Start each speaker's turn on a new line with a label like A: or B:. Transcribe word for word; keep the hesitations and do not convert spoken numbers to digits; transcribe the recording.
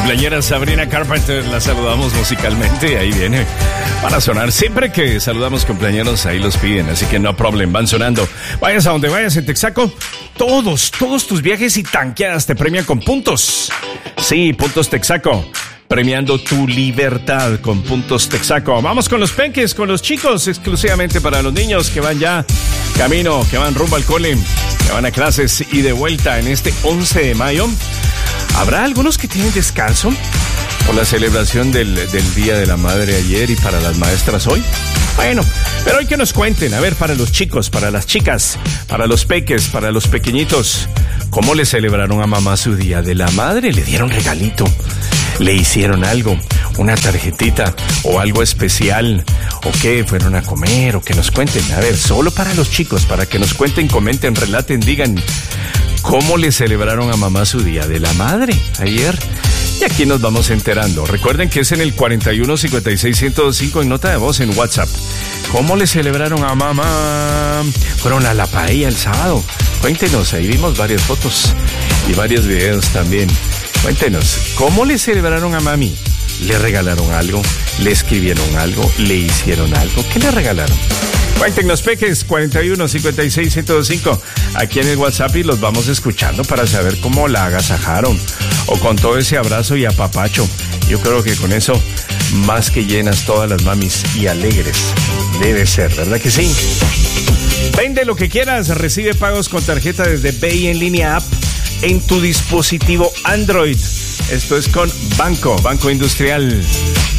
A: cumpleañera Sabrina Carpenter, la saludamos musicalmente, ahí viene para sonar. Siempre que saludamos cumpleañeros, ahí los piden, así que no problem, van sonando. Vayas a donde vayas en Texaco, todos, todos tus viajes y tanqueadas te premian con puntos. Sí, Puntos Texaco, premiando tu libertad con Puntos Texaco. Vamos con los penques, con los chicos, exclusivamente para los niños que van ya camino, que van rumbo al cole, que van a clases y de vuelta en este once de mayo. ¿Habrá algunos que tienen descanso por la celebración del, del Día de la Madre ayer y para las maestras hoy? Bueno, pero hoy que nos cuenten, a ver, para los chicos, para las chicas, para los peques, para los pequeñitos, ¿cómo le celebraron a mamá su Día de la Madre? ¿Le dieron regalito? ¿Le hicieron algo? ¿Una tarjetita o algo especial? ¿O qué? ¿Fueron a comer? ¿O que nos cuenten? A ver, solo para los chicos, para que nos cuenten, comenten, relaten, digan ¿cómo le celebraron a mamá su Día de la Madre ayer? Y aquí nos vamos enterando. Recuerden que es en el cuarenta y uno cincuenta y seis ciento cinco en nota de voz en WhatsApp. ¿Cómo le celebraron a mamá? ¿Fueron a la paella el sábado? Cuéntenos, ahí vimos varias fotos y varios videos también. Cuéntenos, ¿cómo le celebraron a mami? ¿Le regalaron algo? ¿Le escribieron algo? ¿Le hicieron algo? ¿Qué le regalaron? Cuéntenos, peques, cuarenta y uno cincuenta y seis ciento cinco, aquí en el WhatsApp, y los vamos escuchando para saber cómo la agasajaron, o con todo ese abrazo y apapacho. Yo creo que con eso, más que llenas todas las mamis y alegres, debe ser, ¿verdad que sí? Vende lo que quieras, recibe pagos con tarjeta desde Bay en línea app en tu dispositivo Android. Esto es con Banco, Banco Industrial.